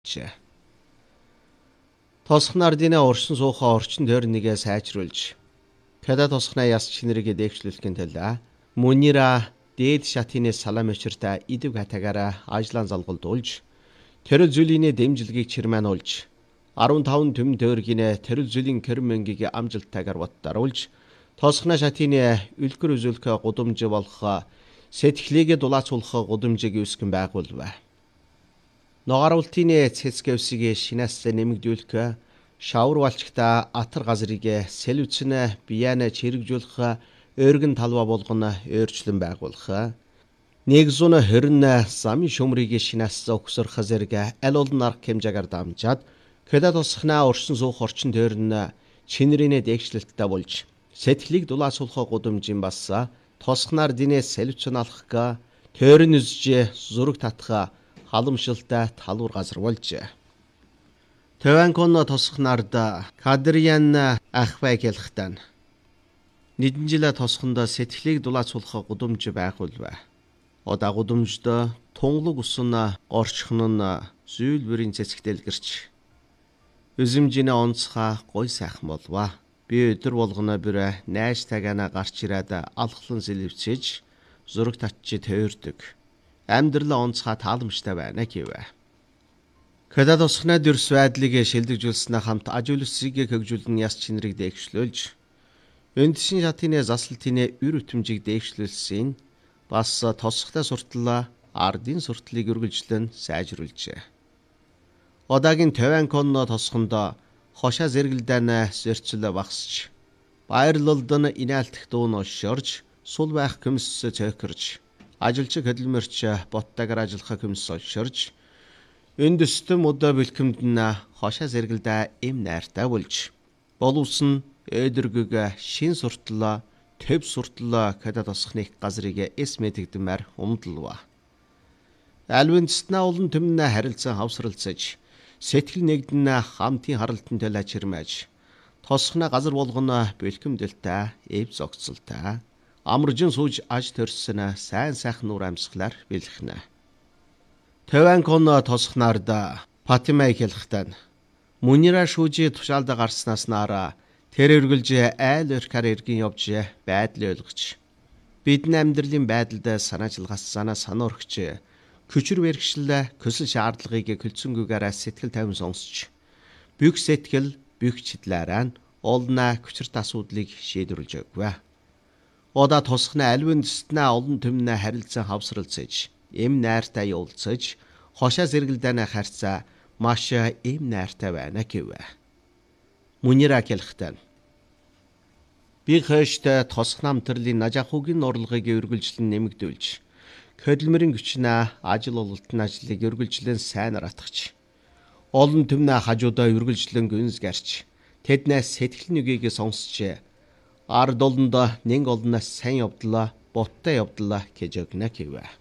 Тосх нардины оршин сууха орчин тойрныгээ сайжруулж Када тосхнаа яс чинэрэгээ дэвшлүүлэхин тулд Мунира дээд шатины салам өчртэ идэв хатагаараа ажлан залгуулдуулж тэрэл зүйлийн дэмжлэгийг чирмэнуулж 15 төм тойргийн тэрэл зүйлийн кэрмэнгийг амжилттайгаар боттаруулж тосхнаа шатины үлгэр үзүүлэх гудамж болох сэтгэлийг дулаацуулах гудамжийг үүсгэн байгуулв. Ногаруултын цэцгэвсийг шинаас нэмэгдүүлэх шавар балчгта атар газрыг сэлвцэн бияна чирэгжүүлэх өргөн талва болгоно өөрчлөн байгуулах 120 замын шөмрийг шинаас өгсөрх зэрэг аль олон арга хэмжээгээр дамжаад Када тосхнаа оршин суух орчин тойрн чинэрийн дэвшлэлттэй болж сэтгэлийг дулаацуулах гудамжийн бас тосхнаар динэ сэлвцэн алхах тойрн үзж зураг татах халамжлалтай талуур газар болж Төвэнкон тосхнард Кадриан ахвай хэлхтэн нэгэн жил тосхонд сэтгэлийг дулаацуулах гудамж байгуулв. Одаа гудамжд тунгалаг усан орчхон нь зүүлбэрийн цэцэгдэлгэрч үзэмжинэ онцхаа гой сайхан болва. Би өдөр болгоно бүр найз тагана гарч ирээд алхлан сэлвчиж зураг татчи тойрдог. Амьдрал онцхаа тааламжтай байна гэв. Када тосхнаа дөрс байдлыг шилдэгжүүлснээ хамт ажуулсыг хөгжүүлэн яс чинэрийг дэвшлүүлж өндшин шатны заслалтын үр өтөмжийг дэвшлүүлсэн бас тосхтой суртал ардын суртлыг үргэлжлэн сайжруулжээ. Одаагийн Төвэнкон тосхонд хошаа зэрэгэлдэн зөрчил багсч баярлалдан инээлтэх дуун олшорж сул байх хөмс цөөхөрж ажилч хөдөлмөрч боттагар ажиллах хөмс олшорж өндөстөм удаа бэлхэмд нь хошаа зэрэгэлдэ эм найртай болж боловсон өдөргөг шин суртал төв суртал Када тосхныг газрыг эс мэдэгдмээр умдлва. Альвэнцтнаа олон төмнө харилцан хавсралцаж сэтгэл нэгдэн хамтын харалтан төлөө чирмэж тосхнаа газар болгоно бэлхэмдэлтэй эв зогцолтой амаржин сууж аж төрсөн сайн сайхан нуур амьсгалаар бэлхнэ. Төвэнкон тосхнард Патимай хэлхтэн Мунира шүүжи тушаалда гарснаас нараа тэр өргөлж айл өрхөр эргэн явж байдлыг ойлгож бидний амьдралын байдалд санаачлгаас санаа өргөж күчр бэрхшил көсөл шаардлагыг хөлцөнгүүгээр сэтгэл тавин сонсч бүх сэтгэл бүх чиглэлээр нь олно хүчрт асуудлыг шийдвэрлэж өгвэ. Одаа тосхнаа альвэндэстнаа олон төмнө харилцан хавсралцаж эм найртай явуулцаж хошаа зэрэгэлдэнэ харьцаа маш эм найртай байна гэв. Мунира хэлхтэн би хөөштэй тосхнаа амтрлын нажахугийн орлогыг үргэлжлэн нэмэгдүүлж хөдөлмөрийн хүчнээ ажил ололтын ажлыг үргэлжлэн сайнаар атгach олон төмнө хажуудаа үргэлжлэн гүнз гарч тэднээс сэтгэл нэгийг сонсч ард олонд нэг олноос сайн явдлаа боттой явдлаа гэж өгнө гэв.